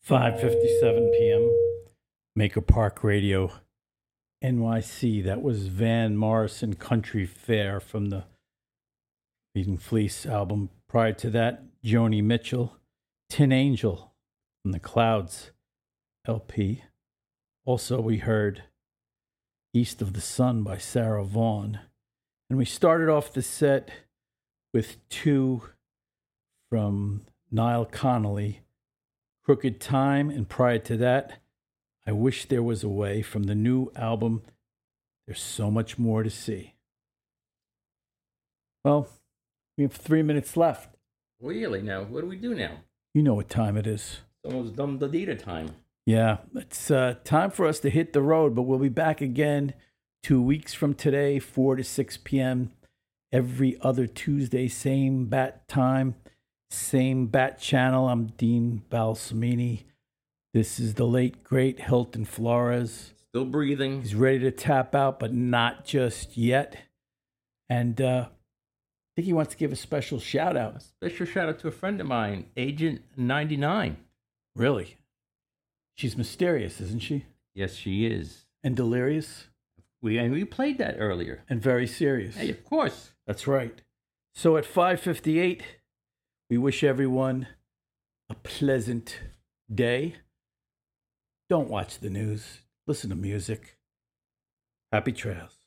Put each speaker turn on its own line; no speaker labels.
5:57 p.m. Maker Park Radio, NYC. That was Van Morrison Country Fair from the Bleeding Fleece album. Prior to that, Joni Mitchell, Tin Angel from the Clouds LP. Also, we heard East of the Sun by Sarah Vaughan. And we started off the set with two from Niall Connolly, Crooked Time, and prior to that, I Wish There Was a Way from the new album, There's So Much More to See. Well, we have 3 minutes left.
Really? Now, what do we do now?
You know what time it is.
It's almost Dum Dadita time.
Yeah, it's time for us to hit the road, but we'll be back again 2 weeks from today, 4 to 6 p.m. every other Tuesday, same bat time, same bat channel. I'm Dean Balsamini. This is the late, great Hilton Flores.
Still breathing.
He's ready to tap out, but not just yet. And I think he wants to give a special shout out.
A special shout out to a friend of mine, Agent 99.
Really? She's mysterious, isn't she?
Yes, she is.
And delirious?
We played that earlier.
And very serious.
Hey, of course.
That's right. So at 5:58, we wish everyone a pleasant day. Don't watch the news. Listen to music. Happy trails.